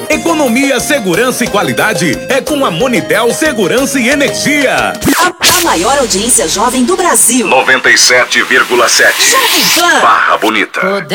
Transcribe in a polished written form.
Economia, segurança e qualidade é com a Monitel Segurança e Energia. A maior audiência jovem do Brasil. 97,7. Jovem Pan. Barra Bonita.